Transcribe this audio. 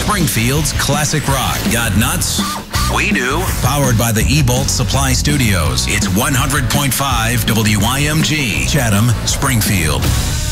Springfield's classic rock. Got nuts? We do. Powered by the eBolt Supply Studios. It's 100.5 WIMG, Chatham, Springfield.